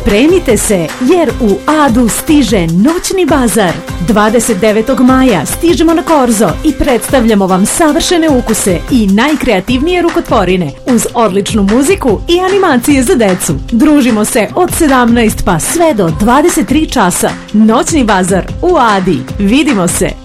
Pripremite se jer u Adu stiže noćni bazar. 29. maja stižemo na Korzo i predstavljamo vam savršene ukuse i najkreativnije rukotvorine uz odličnu muziku i animacije za decu. Družimo se od 17 pa sve do 23 časa. Noćni bazar u Adi. Vidimo se!